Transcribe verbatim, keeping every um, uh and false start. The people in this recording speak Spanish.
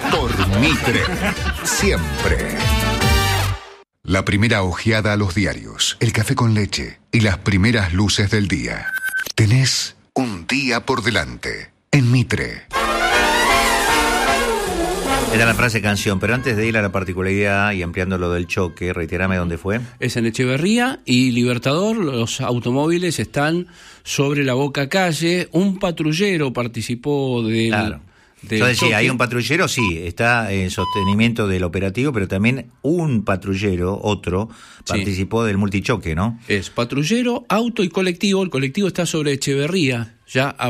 por Mitre. Siempre. La primera ojeada a los diarios, el café con leche y las primeras luces del día. Tenés un día por delante en Mitre. Era la frase canción, pero antes de ir a la particularidad y ampliando lo del choque, reiterame dónde fue. Es en Echeverría y Libertador. Los automóviles están sobre la Boca Calle. Un patrullero participó del... Claro. del Yo decía, choque. hay un patrullero, sí, está en sostenimiento del operativo, pero también un patrullero, otro, participó sí. del multichoque, ¿no? Es patrullero, auto y colectivo. El colectivo está sobre Echeverría, ya